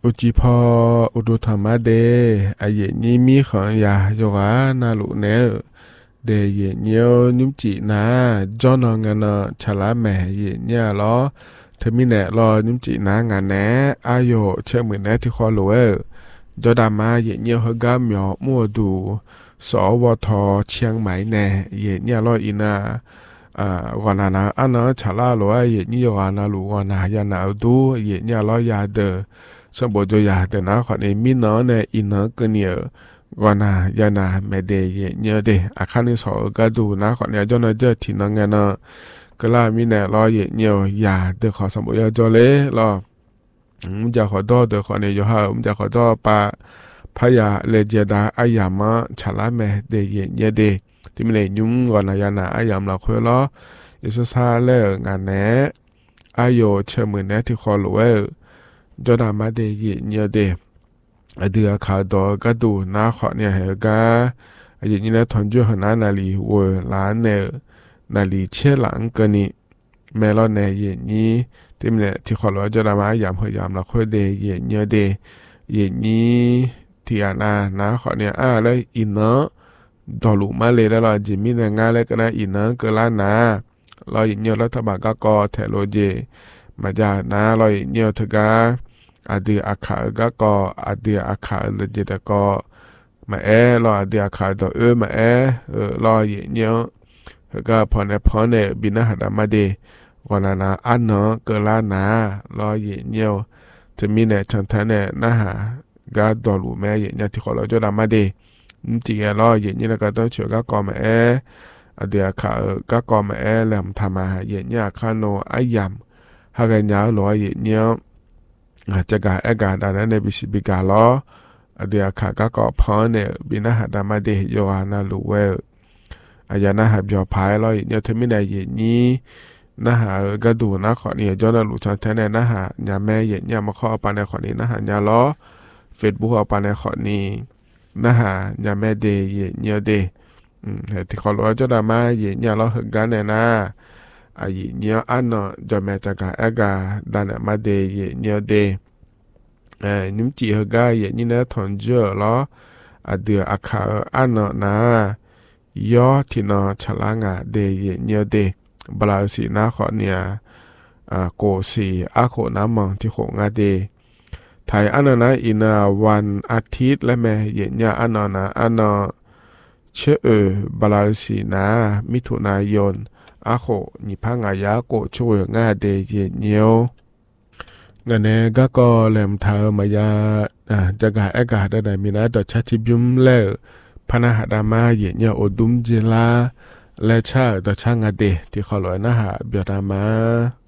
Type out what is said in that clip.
อุจิพออุดุธรรมะเดอาเยนี้มีของยาโยกานาลุเนเดเยเนียวนุมจีนาจอนงานฉลาแม่เยเนี่ยล้อเธอมีแน่รอนุมจีนางานแหนอาโยเชื่อมือแน่ที่คอลัวจอดามาเยเนี่ยฮกาหมอมัวดูสวทเชียงใหม่แน่เยเนี่ยล้ออินาวันนั้นอันนั้นฉลาลัวเยนี่ยานาลุวันนั้นยานาดูเยเนี่ยล้อยาเดสมบูรณ์ยาเดนะขอในมินนเนี่ยอินเนกันเนี่ยวันนั้นยานาไม่ได้เยเนี่ยเดอาคารนี้สอก็ดูนะขอเนี่ยจนเจอที่นั่งเงินก็ลามีเนี่ยล้อเยเนี่ยยาเดขอสมบูรณ์จอเลยล้อมันจะขอดอเดขอเนี่ยอยู่ฮะมันจะขอดอปะพยาเลเจดาอายามะฉลาแม่เดเยเนี่ยเดที่มันเลยยุ่งก่อนนะยานาอายามเราคุยล้ออิสุซาเล่งานแหนอายโยเชื่อมือแหนที่คอลัวจอดามาเดเยเนี่ยเดเดือขาดอก็ดูน้าขอเนี่ยเหกาอย่างนี้นะทนจุหนานาลีวัวล้านเนนาลีเชื่อหลังกันนี่แม่เราเนยอย่างนี้ที่มันเนี่ยที่ขอลัวจอดามายามพยายามเราคุยเดเยเนี่ยเดอย่างนี้ที่อานาน้าขอเนี่ยแล้วอินเนอดอลุมาเลยแล้วเราจิมีเนี่ยงานแล้วก็นะอินเนอเกล้านาเราอย่างนี้รัฐบาลก็เทโลเจมาจากนะเราอย่างนี้ถึงกาอาเดียอาคาก็อาเดียอาคาเลเจตก็มารออาเดียอาคาดอมารออย่างเงี้ยก็พอเนี่ยบินหาดมาเดวันนั้นอันเนาะเกล้านารออย่างเงี้ยจะมีเนี่ยชันทันเนี่ยนะฮะก็ดอลูแม่อย่างเงี้ยที่ขอเราจะดามาเดจริงๆรออย่างเงี้ยก็ต้องเชื่อก็มาอาเดียอาคาก็มาแหลมทำมาอย่างเงี้ยคาโนอายามหากอย่างรออย่างเงี้ยจะกาเอกาดานะในบิสิบิกาล้อเดียขาก็พอเนี่ยบินาหาดามาเดโยอานาลูเวอายานาหาบยอพายล้อเนี่ยเทมินายเยนี้นะหากระดูนะขอเนี่ยจอนาลูชันแทนนะหาญาแม่เยเนี่ยมาขอปานในขอนี้นะหาญาล้อเฟซบุ๊กเอาปานในขอนี้นะหาญาแม่เดเยเนี่ยเดที่ขอรู้จอดามาเยเนี่ยล้อหึงกันเนี่ยนะอายุเนี่ยอันเนาะจอแม่จากเอกาดานมาเดเยเนี่ยเดนิมจีฮกาเยนี่นะทอนเจอล้อเดืออาคาอันเนาะนะยอที่เนาะฉลางาเดเยเนี่ยเดบลาสีนาขอเนี่ยโกสีอาโคน้ำมังที่โคงาเดไทยอันนั้นนะอินาวันอาทิตย์และแม่เยเนี่ยอันเนาะนะอันเนาะเชื่อบลาสีนามิถุนายนอาโคนิพังอายาโกช่วยงาเดเยเนียวงานนี้ก็แหลมเธอมายาจะกาเอกาได้มีนะดอชัชิบุมเล่พนาหดามาเยเนียโอดุมจิลาและชาดอช่างอเดที่ขอลอยนะฮะเบียดามา